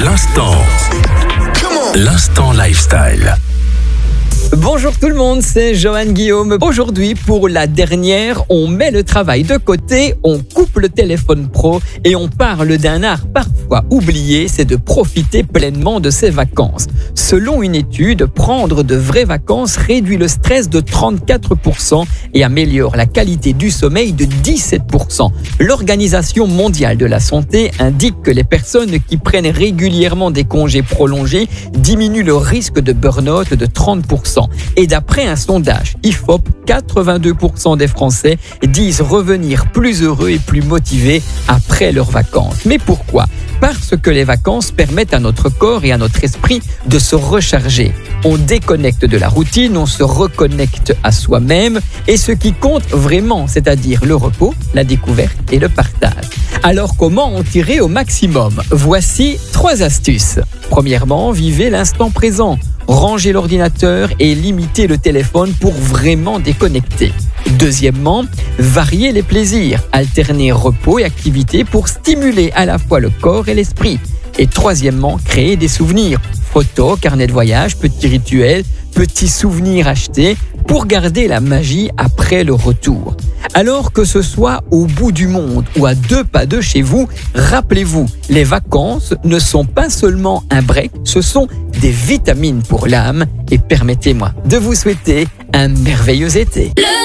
L'instant lifestyle. Bonjour tout le monde, c'est Johan Guillaume. Aujourd'hui, pour la dernière, on met le travail de côté, on coupe le téléphone pro et on parle d'un art parfois oublié, c'est de profiter pleinement de ses vacances. Selon une étude, prendre de vraies vacances réduit le stress de 34% et améliore la qualité du sommeil de 17%. L'Organisation mondiale de la santé indique que les personnes qui prennent régulièrement des congés prolongés diminuent le risque de burn-out de 30%. Et d'après un sondage IFOP, 82% des Français disent revenir plus heureux et plus motivés après leurs vacances. Mais pourquoi ? Parce que les vacances permettent à notre corps et à notre esprit de se recharger. On déconnecte de la routine, on se reconnecte à soi-même et ce qui compte vraiment, c'est-à-dire le repos, la découverte et le partage. Alors comment en tirer au maximum ? Voici 3 astuces. Premièrement, vivez l'instant présent. Rangez l'ordinateur et limitez le téléphone pour vraiment déconnecter. Deuxièmement, variez les plaisirs. Alternez repos et activité pour stimuler à la fois le corps et l'esprit. Et troisièmement, créez des souvenirs. Photos, carnet de voyage, petits rituels, petits souvenirs achetés pour garder la magie après le retour. Alors que ce soit au bout du monde ou à 2 pas de chez vous, rappelez-vous, les vacances ne sont pas seulement un break, ce sont des vitamines pour l'âme et permettez-moi de vous souhaiter un merveilleux été.